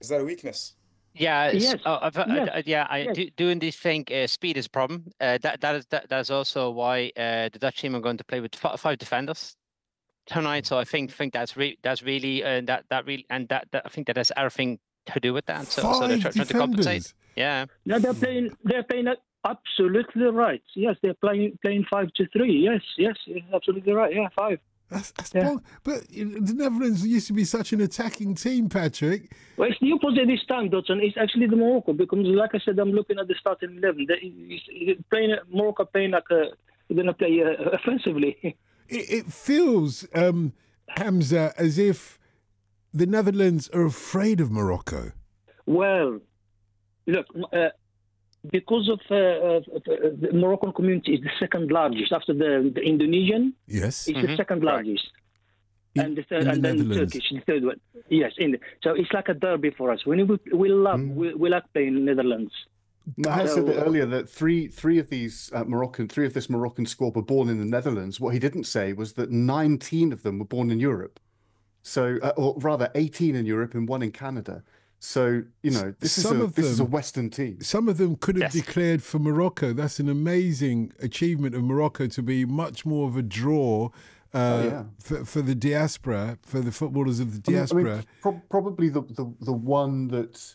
Is that a weakness? Yeah, Yes, yes, yeah. I yes. do in this thing. Speed is a problem. That is also why the Dutch team are going to play with five defenders tonight. So I that's really that I think that has everything to do with that. So they're Five trying to compensate. defenders. Yeah. No, they're playing absolutely right. Yes, they're playing 5-3. Yes, yes, absolutely right. Yeah, five. That's Yeah. But the Netherlands used to be such an attacking team, Patrick. Well, it's the opposite this time, Dotson. It's actually the Morocco because, like I said, I'm looking at the starting 11. Morocco playing like they're gonna play offensively. It feels, Hamza, as if the Netherlands are afraid of Morocco. Well, look, because of the Moroccan community is the second largest after the Indonesian. Yes. It's the second largest. And the third, in the and then Netherlands. Turkish, the third one. Yes, so it's like a derby for us. We like playing Netherlands. I said that earlier that three of this Moroccan squad were born in the Netherlands. What he didn't say was that 19 of them were born in Europe. So, or rather, 18 in Europe and 1 in Canada. So, this is a Western team. Some of them could have declared for Morocco. That's an amazing achievement of Morocco to be much more of a draw for the diaspora, for the footballers of the diaspora. Probably the one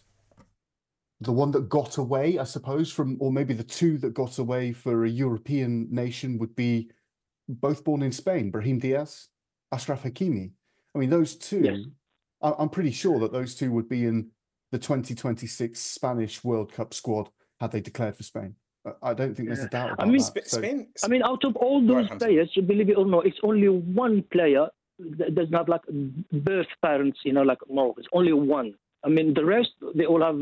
that got away, I suppose, or maybe the two that got away for a European nation would be both born in Spain, Brahim Diaz, Ashraf Hakimi. I mean, those two, yes. I'm pretty sure that those two would be in the 2026 Spanish World Cup squad had they declared for Spain. I don't think there's a doubt about that. Spain. I mean, out of all those players, believe it or not, it's only one player that does not like birth parents, like Morocco. It's only one. I mean, the rest, they all have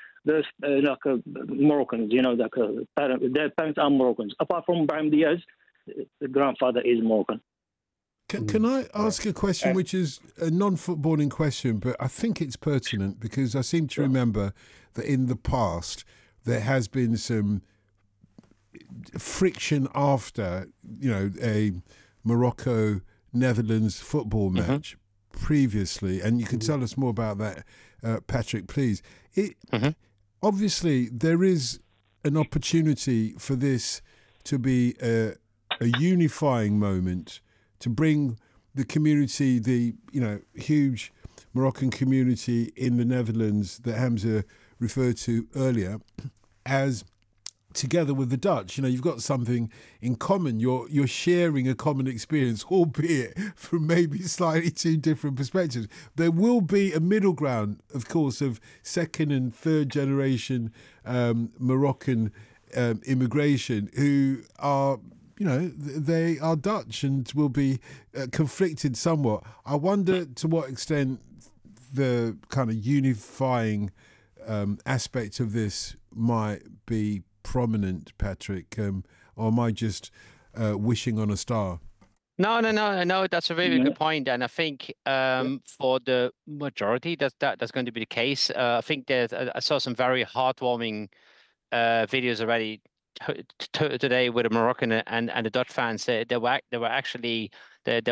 Moroccans, their parents are Moroccans. Apart from Brahim Diaz, the grandfather is Moroccan. Can I ask a question which is a non-footballing question, but I think it's pertinent because I seem to remember that in the past there has been some friction after, a Morocco-Netherlands football match previously, and you can tell us more about that, Patrick, please. Obviously, there is an opportunity for this to be a unifying moment, to bring the community, the huge Moroccan community in the Netherlands that Hamza referred to earlier, as together with the Dutch. You've got something in common. You're sharing a common experience, albeit from maybe slightly two different perspectives. There will be a middle ground, of course, of second and third generation Moroccan immigration who are, they are Dutch and will be conflicted somewhat. I wonder to what extent the kind of unifying aspect of this might be prominent, Patrick, or am I just wishing on a star? No. That's a very good point, and I think for the majority, that's going to be the case. I think that I saw some very heartwarming videos already today with the Moroccan and the Dutch fans. They were actually, and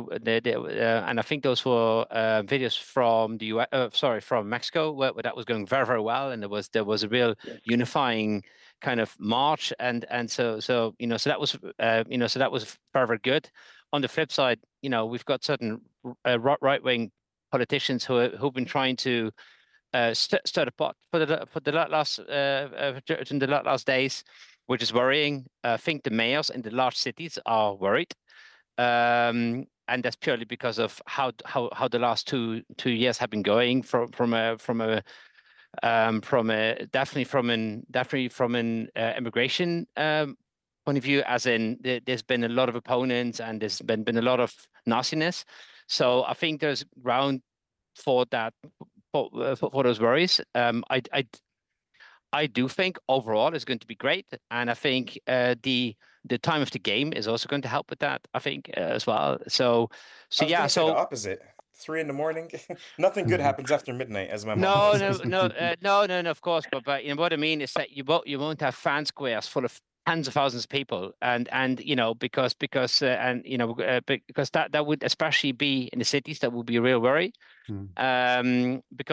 I think those were videos from the from Mexico, where that was going very, very well, and there was a real unifying kind of march, and so that was very, very good. On the flip side, we've got certain right wing politicians who've been trying to stir the pot for the last days, which is worrying. I think the mayors in the large cities are worried, and that's purely because of how the last two years have been going definitely from an immigration point of view, as in there's been a lot of opponents and there's been a lot of nastiness. So I think there's ground for that, for those worries. I do think overall it's going to be great, and I think the time of the game is also going to help with that, I think, as well. So yeah. So the opposite. 3 a.m. Nothing good happens after midnight, as my mom says. No. Of course, but what I mean is that you won't have fan squares full of tens of thousands of people, and because that would especially be in the cities, that would be a real worry, because